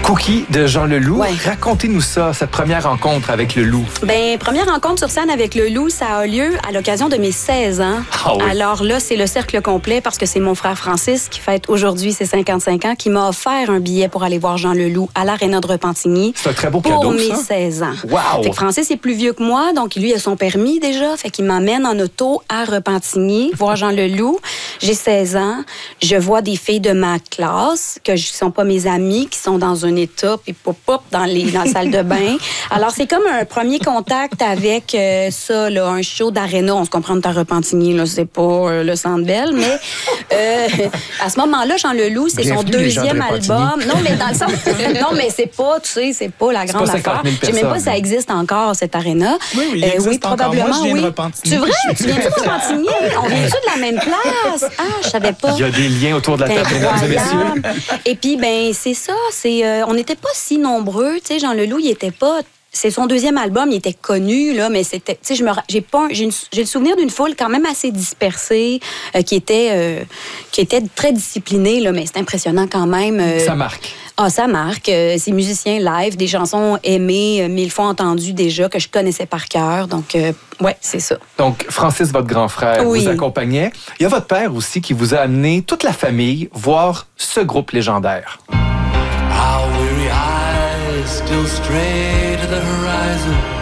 Cookie de Jean Leloup. Ouais. Racontez-nous ça, cette première rencontre avec le loup. Première rencontre sur scène avec le loup, ça a lieu à l'occasion de mes 16 ans. Ah oui. Alors là, c'est le cercle complet parce que c'est mon frère Francis qui fête aujourd'hui ses 55 ans qui m'a offert un billet pour aller voir Jean Leloup à l'Aréna de Repentigny. C'est un très beau pour cadeau, mes ça. 16 ans. Wow! Fait que Francis est plus vieux que moi, donc lui a son permis déjà. Fait qu'il m'amène en auto à Repentigny voir Jean Leloup. J'ai 16 ans. Je vois des filles de ma classe qui ne sont pas mes amies, qui sont dans un état, puis pop dans la salle de bain. Alors, c'est comme un premier contact avec ça, là, un show d'aréna. On se comprend de ta Repentigny, là, c'est pas le Centre Bell, mais à ce moment-là, Jean Leloup, c'est son Bienvenue, les gens de deuxième Repentigny. album. Non, mais dans le sens... non, mais c'est pas, tu sais, c'est pas la grande pas 50 affaire. 000 Je sais même pas si ça personnes. existe encore, cette aréna. Oui, il existe encore. probablement, Moi, je viens de oui. Repentigny. C'est vrai? Tu viens-tu de Repentigny? On vient-tu de la même place? Ah, je savais pas. Il y a des liens autour de la table, mesdames et messieurs. Incroyable. Et puis, c'est ça. On n'était pas si nombreux. Tu sais, Jean Leloup, il était pas... C'est son deuxième album, il était connu, là, mais c'était... Tu sais, j'ai le souvenir d'une foule quand même assez dispersée, qui était très disciplinée, là, mais c'est impressionnant quand même. Ça marque. Ah, ça marque. Ces musiciens live, des chansons aimées, 1000 fois entendues déjà, que je connaissais par cœur. Donc, ouais, c'est ça. Donc, Francis, votre grand frère, Oui. vous accompagnait. Il y a votre père aussi qui vous a amené toute la famille voir ce groupe légendaire. Our weary eyes still stray to the horizon.